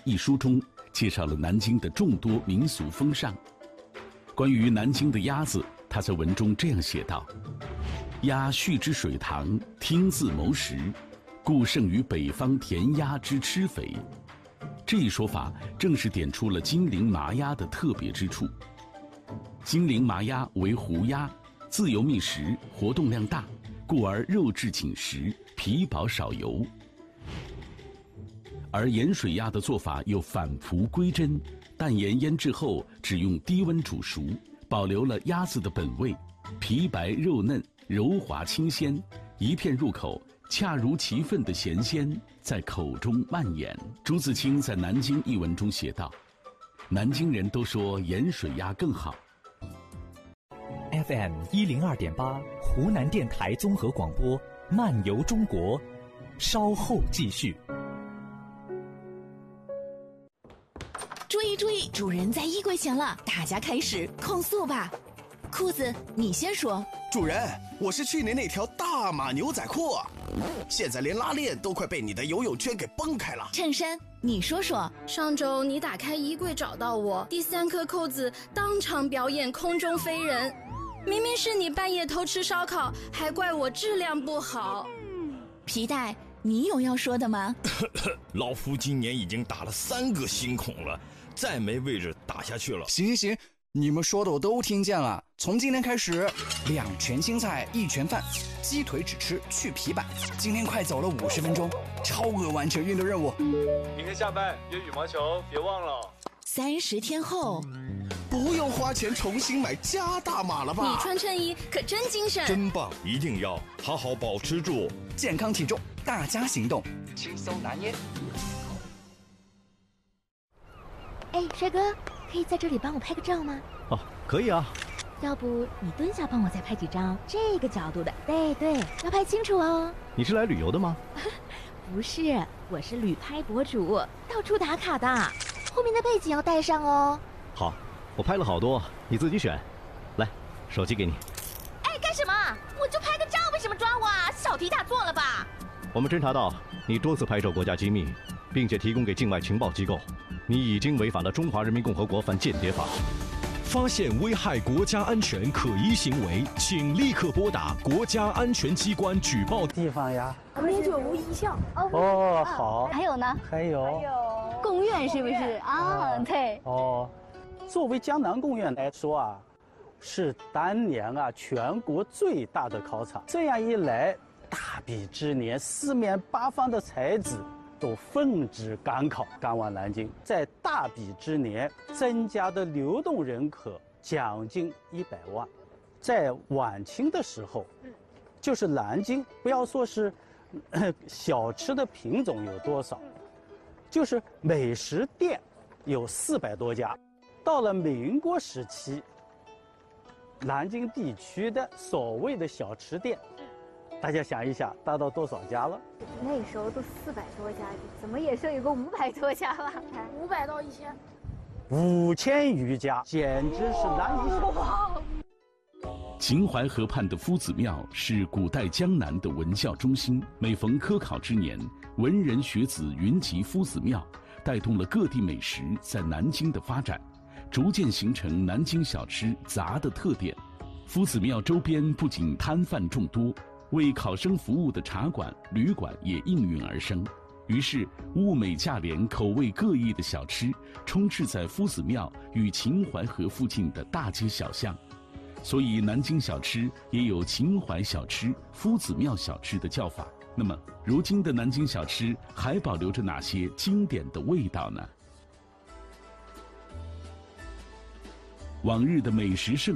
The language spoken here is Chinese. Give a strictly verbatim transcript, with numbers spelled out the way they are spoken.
一书中介绍了南京的众多民俗风尚。关于南京的鸭子，他在文中这样写道：鸭畜之水塘，听自谋食，故胜于北方田鸭之吃肥。这一说法正是点出了金陵麻鸭的特别之处。金陵麻鸭为胡鸭，自由觅食，活动量大，故而肉质紧实，皮薄少油。而盐水鸭的做法又返璞归真，淡盐腌制后只用低温煮熟，保留了鸭子的本味，皮白肉嫩，柔滑清鲜，一片入口，恰如其分的咸鲜在口中蔓延。朱自清在《南京》一文中写道：南京人都说盐水鸭更好。 F M 一零二点八，湖南电台综合广播，漫游中国，稍后继续。 注意注意，主人在衣柜前了，大家开始控诉吧。裤子，你先说。 主人，我是去年那条大码牛仔裤啊，现在连拉链都快被你的游泳圈给崩开了。 衬衫，你说说。 上周你打开衣柜找到我，第三颗扣子当场表演空中飞人，明明是你半夜偷吃烧烤，还怪我质量不好。 皮带，你有要说的吗？ 老夫今年已经打了三个新孔了，再没位置打下去了。 行行行，你们说的我都听见了。从今天开始，两拳青菜一拳饭，鸡腿只吃去皮板。今天快走了五十分钟，超额完成运动任务。 明天下班约羽毛球，别忘了。 三十天后， 不用花钱重新买加大码了吧？ 你穿衬衣可真精神， 真棒！一定要好好保持住健康体重，大家行动，轻松拿捏。 哎，帅哥，可以在这里帮我拍个照吗？ 哦，可以啊。 要不你蹲下帮我再拍几张这个角度的？对对，要拍清楚哦。 你是来旅游的吗？ 不是，我是旅拍博主，到处打卡的。后面的背景要带上哦。 好，我拍了好多，你自己选。来，手机给你。 哎，干什么？我就拍个照，为什么抓我啊？小题大做了吧？ 我们侦查到你多次拍摄国家机密，并且提供给境外情报机构，你已经违反了《中华人民共和国反间谍法》。 发现危害国家安全可疑行为，请立刻拨打国家安全机关举报地方呀。 我们就无一项。 哦，好。 还有呢？ 还有。 还有贡院是不是啊？对。 哦，作为江南贡院来说啊，是当年啊全国最大的考场。这样一来，大比之年，四面八方的才子都奋指赶考，赶往南京。在大比之年增加的流动人口将近一百万。在晚清的时候，就是南京，不要说是小吃的品种有多少，就是美食店有四百多家。到了民国时期，南京地区的所谓的小吃店，大家想一想，达到多少家了？ 那时候都四百多家，怎么也是有个五百多家吧？五百到一千， 五千余家，简直是难以想象。 秦淮河畔的夫子庙是古代江南的文教中心，每逢科考之年，文人学子云集夫子庙，带动了各地美食在南京的发展，逐渐形成南京小吃杂的特点。夫子庙周边不仅摊贩众多，为考生服务的茶馆、旅馆也应运而生。于是物美价廉、口味各异的小吃充斥在夫子庙与秦淮河附近的大街小巷。所以南京小吃也有秦淮小吃、夫子庙小吃的叫法。那么如今的南京小吃还保留着哪些经典的味道呢？往日的美食盛